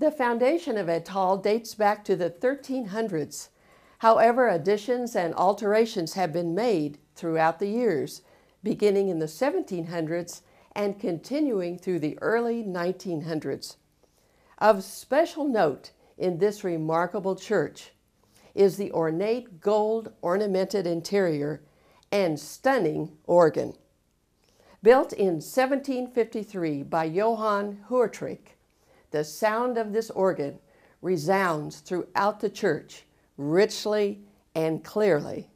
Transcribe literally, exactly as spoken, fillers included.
The foundation of Étal dates back to the thirteen hundreds. However, additions and alterations have been made throughout the years, beginning in the seventeen hundreds and continuing through the early nineteen hundreds. Of special note in this remarkable church is the ornate gold ornamented interior and stunning organ. Built in seventeen fifty-three by Johann Huertrich, the sound of this organ resounds throughout the church richly and clearly.